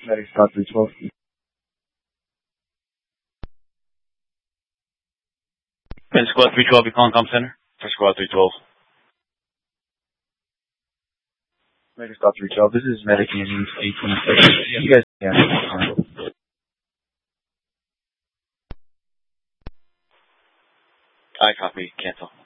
Medic Squad 312. Medic Squad 312, you calling Com Center? For Squad 312. Medic Squad 312, this is Medic in 826. You guys can. I copy. Cancel.